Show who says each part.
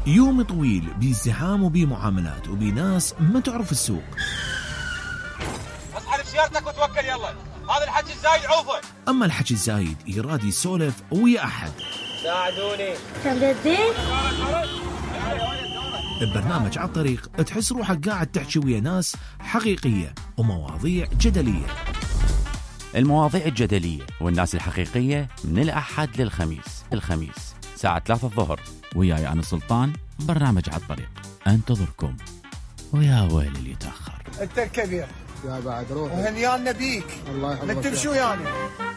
Speaker 1: يوم طويل بازدحام وبمعاملات وبناس ما تعرف السوق.
Speaker 2: اصحى بسيارتك وتوكل يلا، هذا الحكي الزايد عوفه.
Speaker 1: أما الحكي الزايد يراد يسولف ويا أحد.
Speaker 2: ساعدوني.
Speaker 3: تمدين؟
Speaker 1: ببرنامج على الطريق تحس روحك قاعد تحكي ويا ناس حقيقية ومواضيع جدلية.
Speaker 4: المواضيع الجدلية والناس الحقيقية من الأحد للخميس ساعة 3 الظهر، وياي أنا سلطان. برنامج على الطريق انتظركم، ويا ويل اللي يتأخر.
Speaker 2: انت الكبير
Speaker 5: يا بعد روح
Speaker 2: وهنيان نبيك.
Speaker 5: الله يحفظك.
Speaker 2: ما تمشوا يعني.